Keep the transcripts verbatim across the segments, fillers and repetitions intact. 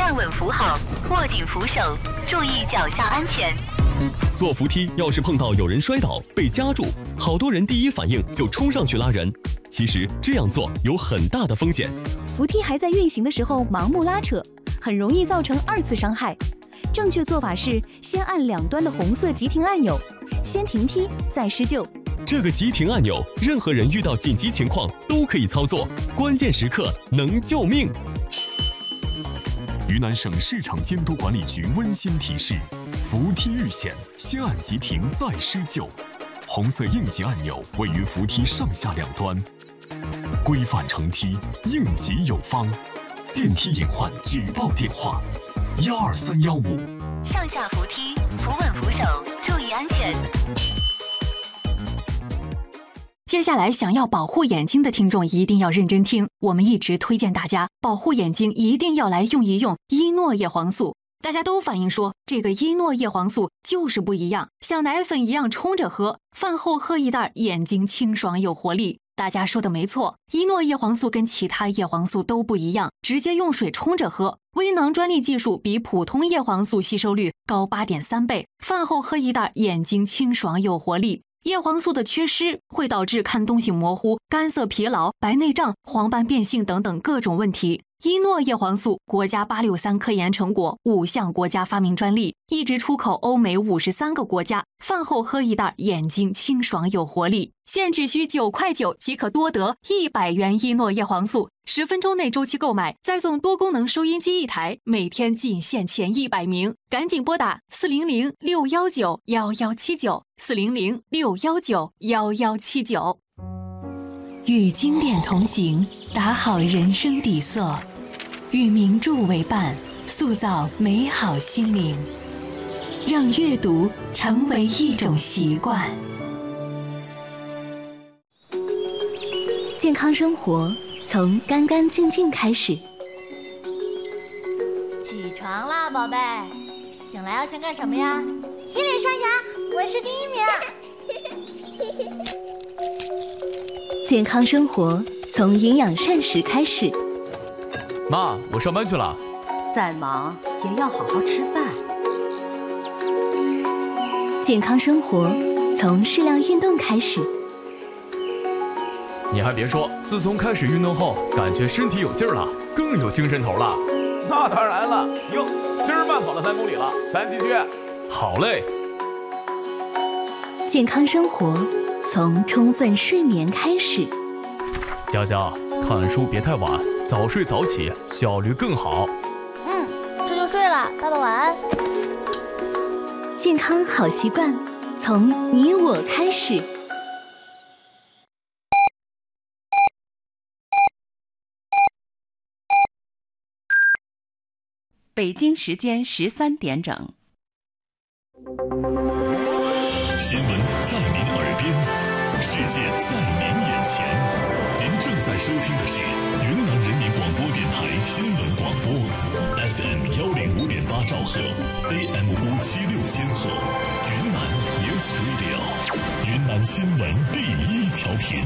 站稳扶好，握紧扶手，注意脚下安全。 坐扶梯要是碰到有人摔倒被夹住，好多人第一反应就冲上去拉人。其实这样做有很大的风险。 扶梯还在运行的时候盲目拉扯，很容易造成二次伤害。正确做法是先按两端的红色急停按钮，先停梯再施救。 这个急停按钮，任何人遇到紧急情况都可以操作，关键时刻能救命。 云南省市场监督管理局温馨提示：扶梯遇险，先按急停再施救。红色应急按钮位于扶梯上下两端。规范乘梯，应急有方。电梯隐患举报电话：幺二三幺五。 上下扶梯，扶稳扶手，注意安全。 接下来，想要保护眼睛的听众一定要认真听，我们一直推荐大家保护眼睛一定要来用一用伊诺叶黄素。大家都反映说，这个伊诺叶黄素就是不一样，像奶粉一样冲着喝，饭后喝一袋，眼睛清爽有活力。大家说的没错，伊诺叶黄素跟其他叶黄素都不一样，直接用水冲着喝。微囊专利技术比普通叶黄素吸收率高 八点三 倍，饭后喝一袋，眼睛清爽有活力。叶黄素的缺失会导致看东西模糊、干涩疲劳、白内障、黄斑变性等等各种问题。伊诺叶黄素国家八六三科研成果，五项国家发明专利，一直出口欧美五十三个国家。饭后喝一袋，眼睛清爽有活力。现只需九块九即可多得一百元伊诺叶黄素，十分钟内周期购买，再送多功能收音机一台，每天仅限前一百名，赶紧拨打四零零六幺九幺幺七九四零零六幺九幺幺七九。与经典同行，打好人生底色；与名著为伴，塑造美好心灵。让阅读成为一种习惯。 健康生活从干干净净开始。 起床啦，宝贝！醒来要先干什么呀？ 洗脸刷牙，我是第一名。 健康生活从营养膳食开始。 妈，我上班去了。 再忙也要好好吃饭。 健康生活从适量运动开始。 你还别说，自从开始运动后，感觉身体有劲儿了，更有精神头了。 那当然了，哟，今儿慢跑了三公里了，咱继续。 好嘞。 健康生活从充分睡眠开始。 佳佳，看书别太晚，早睡早起，效率更好。 嗯，这就睡了，爸爸晚安。 健康好习惯从你我开始。 北京时间十三点整。 新闻在您耳边，世界在您眼前。您正在收听的是云南人民广播电台新闻广播 ，F M 幺零五点八兆赫 ，A M 五七六千赫，云南 News Radio， 云南新闻第一调频。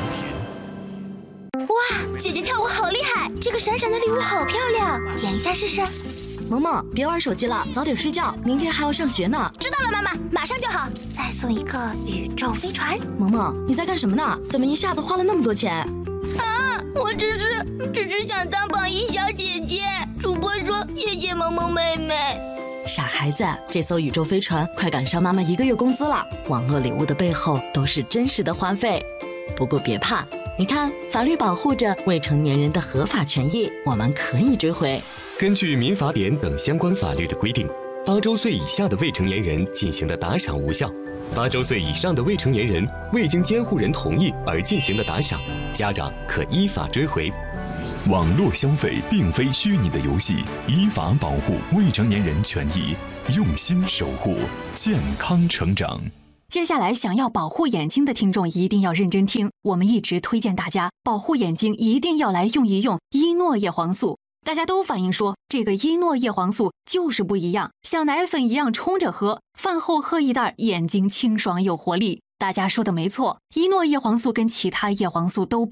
哇，姐姐跳舞好厉害！这个闪闪的礼物好漂亮，点一下试试。 萌萌，别玩手机了，早点睡觉，明天还要上学呢。 知道了，妈妈，马上就好。再送一个宇宙飞船。 萌萌，你在干什么呢？怎么一下子花了那么多钱？ 啊，我只是只是想当榜一小姐姐。主播说谢谢萌萌妹妹。 傻孩子，这艘宇宙飞船快赶上妈妈一个月工资了。网络礼物的背后都是真实的花费。不过别怕，你看，法律保护着未成年人的合法权益，我们可以追回。 根据民法典等相关法律的规定，八周岁以下的未成年人进行的打赏无效，八周岁以上的未成年人未经监护人同意而进行的打赏，家长可依法追回。 网络消费并非虚拟的游戏，依法保护未成年人权益，用心守护健康成长。 接下来，想要保护眼睛的听众一定要认真听，我们一直推荐大家保护眼睛一定要来用一用伊诺叶黄素。大家都反映说，这个伊诺叶黄素就是不一样，像奶粉一样冲着喝，饭后喝一袋，眼睛清爽有活力。大家说的没错，伊诺叶黄素跟其他叶黄素都不